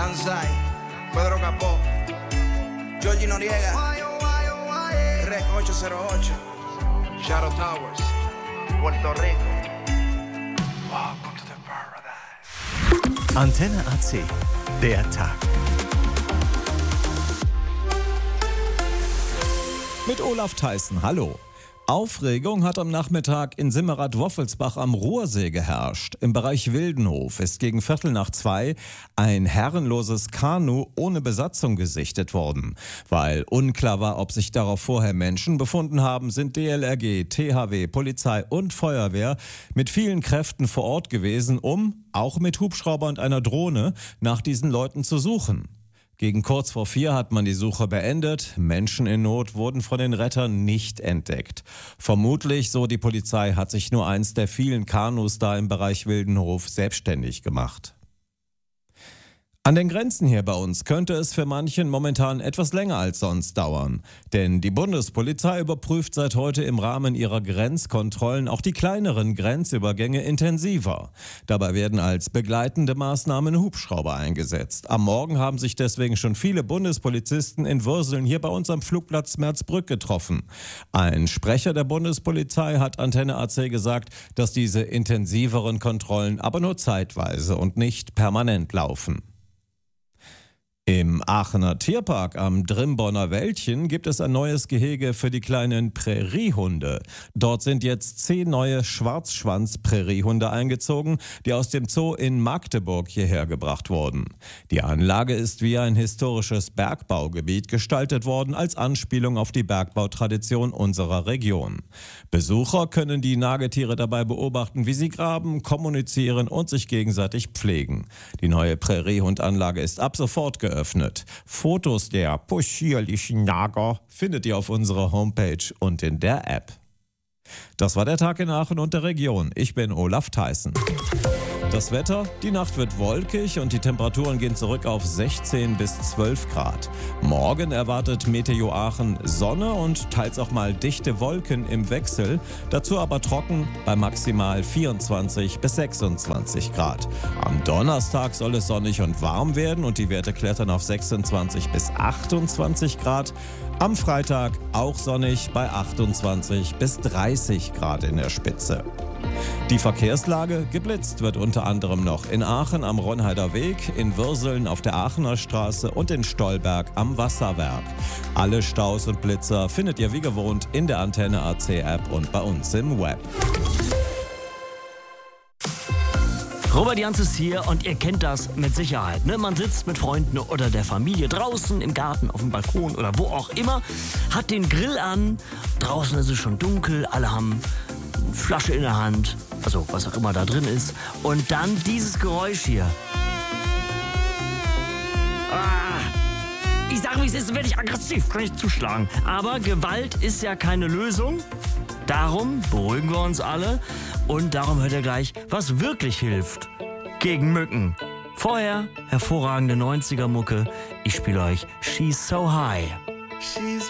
Banzai, Pedro Capó, Georgie Noriega, Rec 808, Shadow Towers, Puerto Rico. Welcome to the paradise. Antenne AC, der Tag. Mit Olaf Theissen, hallo. Aufregung hat am Nachmittag in Simmerath-Woffelsbach am Ruhrsee geherrscht. Im Bereich Wildenhof ist gegen 1:15 ein herrenloses Kanu ohne Besatzung gesichtet worden. Weil unklar war, ob sich darauf vorher Menschen befunden haben, sind DLRG, THW, Polizei und Feuerwehr mit vielen Kräften vor Ort gewesen, um, auch mit Hubschrauber und einer Drohne, nach diesen Leuten zu suchen. Gegen kurz vor 4 hat man die Suche beendet. Menschen in Not wurden von den Rettern nicht entdeckt. Vermutlich, so die Polizei, hat sich nur eins der vielen Kanus da im Bereich Wildenhof selbstständig gemacht. An den Grenzen hier bei uns könnte es für manchen momentan etwas länger als sonst dauern. Denn die Bundespolizei überprüft seit heute im Rahmen ihrer Grenzkontrollen auch die kleineren Grenzübergänge intensiver. Dabei werden als begleitende Maßnahmen Hubschrauber eingesetzt. Am Morgen haben sich deswegen schon viele Bundespolizisten in Würseln hier bei uns am Flugplatz Merzbrück getroffen. Ein Sprecher der Bundespolizei hat Antenne AC gesagt, dass diese intensiveren Kontrollen aber nur zeitweise und nicht permanent laufen. Im Aachener Tierpark am Drimbonner Wäldchen gibt es ein neues Gehege für die kleinen Präriehunde. Dort sind jetzt 10 neue Schwarzschwanz-Präriehunde eingezogen, die aus dem Zoo in Magdeburg hierher gebracht wurden. Die Anlage ist wie ein historisches Bergbaugebiet gestaltet worden, als Anspielung auf die Bergbautradition unserer Region. Besucher können die Nagetiere dabei beobachten, wie sie graben, kommunizieren und sich gegenseitig pflegen. Die neue Präriehundanlage ist ab sofort geöffnet. Fotos der possierlichen Nager findet ihr auf unserer Homepage und in der App. Das war der Tag in Aachen und der Region. Ich bin Olaf Theissen. Das Wetter, die Nacht wird wolkig und die Temperaturen gehen zurück auf 16 bis 12 Grad. Morgen erwartet Meteo Aachen Sonne und teils auch mal dichte Wolken im Wechsel. Dazu aber trocken bei maximal 24 bis 26 Grad. Am Donnerstag soll es sonnig und warm werden und die Werte klettern auf 26 bis 28 Grad. Am Freitag auch sonnig bei 28 bis 30 Grad in der Spitze. Die Verkehrslage: geblitzt wird unter anderem noch in Aachen am Ronheider Weg, in Würseln auf der Aachener Straße und in Stolberg am Wasserwerk. Alle Staus und Blitzer findet ihr wie gewohnt in der Antenne AC App und bei uns im Web. Robert Jans ist hier und ihr kennt das mit Sicherheit. Ne? Man sitzt mit Freunden oder der Familie draußen im Garten, auf dem Balkon oder wo auch immer, hat den Grill an, draußen ist es schon dunkel, alle haben eine Flasche in der Hand, also was auch immer da drin ist, und dann dieses Geräusch hier. Ich sage, wie es ist, werde ich aggressiv, kann ich zuschlagen. Aber Gewalt ist ja keine Lösung. Darum beruhigen wir uns alle und darum hört ihr gleich, was wirklich hilft gegen Mücken. Vorher hervorragende 90er-Mucke. Ich spiele euch She's So High.